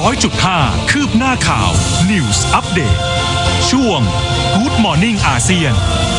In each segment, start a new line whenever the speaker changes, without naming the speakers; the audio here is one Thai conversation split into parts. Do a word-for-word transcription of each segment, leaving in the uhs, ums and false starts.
ร้อยจุดห้าคืบหน้าข่าว News Update ช่วง Good Morning อาเซียน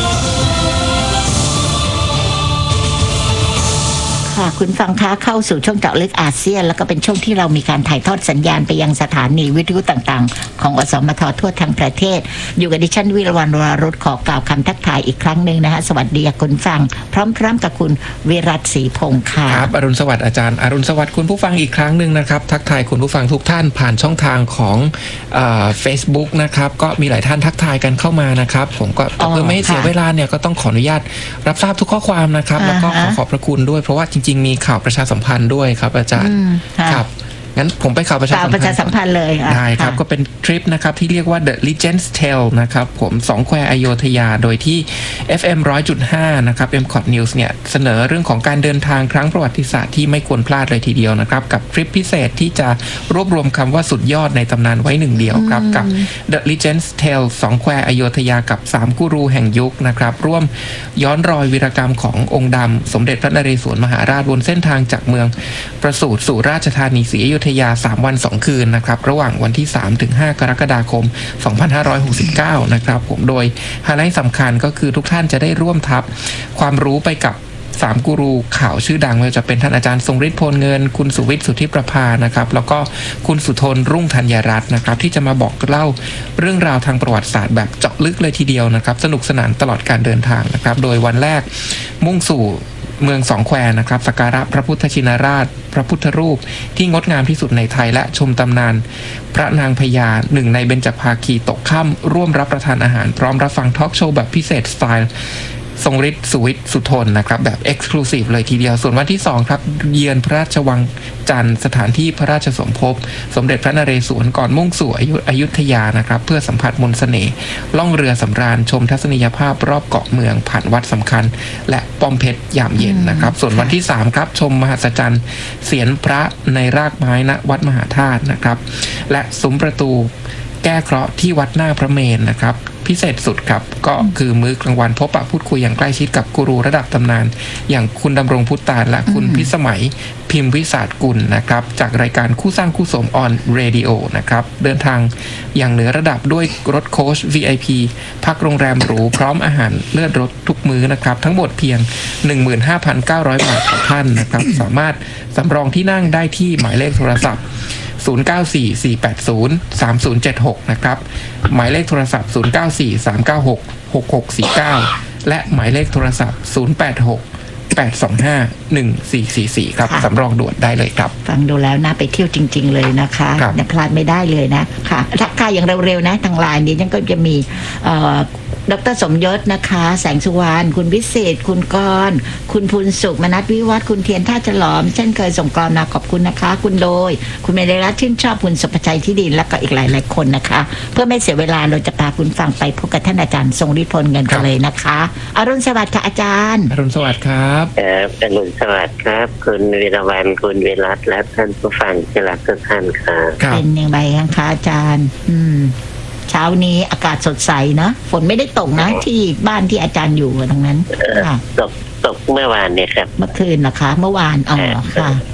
ค่ะคุณฟังคะเข้าสู่ช่วงเจาะลึกอาเซียนแล้วก็เป็นช่วงที่เรามีการถ่ายทอดสัญญาณไปยังสถานีวิทยุต่างๆของอสมททั่วทั้งประเทศอยู่กับดิฉันวิรวรรณวรารุธขอกล่าวคำทักทายอีกครั้งหนึ่งนะคะสวัสดีคุณฟังพร้อมๆกับคุณวิรัตศรีพงษ์ค่ะ
ครับอรุณสวัสดิ์อาจารย์อรุณสวัสดิ์คุณผู้ฟังอีกครั้งหนึ่งนะครับทักทายคุณผู้ฟังทุกท่านผ่านช่องทางของเอ่อ Facebook นะครับก็มีหลายท่านทักทายกันเข้ามานะครับผมก็เพื่อไม่ให้เสียเวลาเนี่ยก็ต้องขออนุญาตรับทราบทุกข้อความนะครับแล้วก็ขอขอบพระคุณด้วยเพราะว่าจริงๆมีข่าวประชาสัมพันธ์ด้วยครับอาจารย์ครับงั้นผมไปข่าวประชาสัมพันธ์
สัมพันธ์เลย
ได้ครับก็เป็นทริปนะครับที่เรียกว่า The Legends Tale นะครับผมสองแควอโยธยาโดยที่ เอฟ เอ็ม หนึ่งร้อยจุดห้า นะครับ เอ็ม คอท News เนี่ยเสนอเรื่องของการเดินทางครั้งประวัติศาสตร์ที่ไม่ควรพลาดเลยทีเดียวนะครับกับทริปพิเศษที่จะรวบรวมคำว่าสุดยอดในตำนานไว้หนึ่งเดียวครับกับ The Legends Tale สองแควอโยธยากับสามกูรูแห่งยุคนะครับร่วมย้อนรอยวีรกรรมขององค์ดำสมเด็จพระนเรศวรมหาราชบนเส้นทางจากเมืองประสูติสู่ราชธานีศรีอยุธยาสามวันสองคืนนะครับระหว่างวันที่สามถึงห้ากรกฎาคมสองพันห้าร้อยหกสิบเก้านะครับผมโดยไฮไลท์สำคัญก็คือทุกท่านจะได้ร่วมทับความรู้ไปกับสามกูรูข่าวชื่อดังไม่ว่าจะเป็นท่านอาจารย์ทรงฤทธิ์โพลเงินคุณสุวิทย์สุทธิประภานะครับแล้วก็คุณสุทนรุ่งธัญรัตน์นะครับที่จะมาบอกเล่าเรื่องราวทางประวัติศาสตร์แบบเจาะลึกเลยทีเดียวนะครับสนุกสนานตลอดการเดินทางนะครับโดยวันแรกมุ่งสู่เมืองสองแควนะครับสักการะพระพุทธชินราชพระพุทธรูปที่งดงามที่สุดในไทยและชมตำนานพระนางพญาหนึ่งในเบญจภาคีตกค่ำร่วมรับประทานอาหารพร้อมรับฟังทอล์กโชว์แบบพิเศษสไตล์ทรงฤทธิ์สุวิทย์สุทนนะครับแบบเอ็กซ์คลูซีฟเลยทีเดียวส่วนวันที่สองครับเยือนพระราชวังจันทร์สถานที่พระราชสมภพสมเด็จพระนเรศวรก่อนมุ่งสู่อยุธยานะครับเพื่อสัมผัสมนต์เสน่ห์ล่องเรือสำราญชมทัศนียภาพรอบเกาะเมืองผ่านวัดสำคัญและป้อมเพชรยามเย็นนะครับส่วนวันที่สามครับชมมหัศจรรย์เสียนพระในรากไม้ณวัดมหาธาตุนะครับและซุ้มประตูแก้เคราะห์ที่วัดหน้าพระเมรุนะครับพิเศษสุดครับก็คือมื้อกลางวันพบปะพูดคุยอย่างใกล้ชิดกับกูรูระดับตำนานอย่างคุณดำรงพุทธานและคุณพิสมัยพิมพ์วิสาทกุลนะครับจากรายการคู่สร้างคู่สมออนเรดิโอนะครับเดินทางอย่างเหนือระดับด้วยรถโค้ช วี ไอ พี พักโรงแรมหรูพร้อมอาหารเลือดรสทุกมื้อนะครับทั้งหมดเพียง หนึ่งหมื่นห้าพันเก้าร้อย บาทต่อท่านนะครับสามารถสำรองที่นั่งได้ที่หมายเลขโทรศัพท์ศูนย์ เก้า สี่ สี่ แปด ศูนย์ สาม ศูนย์ เจ็ด หกนะครับหมายเลขโทรศัพท์ศูนย์ เก้า สี่ สาม เก้า หก หก หก สี่ เก้าและหมายเลขโทรศัพท์ศูนย์ แปด หก แปด สอง ห้า หนึ่ง สี่ สี่ สี่ครับสำรองด่วนได้เลยครับ
ฟังดูแล้วน่าไปเที่ยวจริงๆเลยนะคะอย่าพลาดไม่ได้เลยนะค่ะทักทายอย่างเร็วๆนะทางไลน์นี้ยังก็จะมีดร.สมยศนะคะแสงสุวรรณคุณวิเศษคุณกรณ์คุณพูนสุขมนัสวิวัฒน์คุณเทียนท่าฉลอมเช่นเคยส่งกรนาขอบคุณนะคะคุณโดยคุณเมเดรัตน์ชื่นชอบคุณสุภชัยที่ดินและก็อีกหลายๆคนนะคะเพื่อไม่เสียเวลาเราจะพาคุณฟังไปพบกับท่านอาจารย์ทรงฤทธิ์พลเงินกันเลยนะคะอรุณสวัสดิ์ค่ะอาจารย์
อรุณสวัสดิ์ครับ
ครับอรุณสวัสดิ์ครับคุณวีรวรรณคุณวิรัตน์และท่านผู้ฟังที่รักทุกท่านครับ
เป็นยังไงคะอาจารย์อืมเช้านี้อากาศสดใสนะฝนไม่ได้ตกนะที่บ้านที่อาจารย์อยู่ตรงนั้น
ตกตกเมื่อวานเนี่ยครับ
เมื่อคืนนะคะเมื่อวานอ๋อค่ะ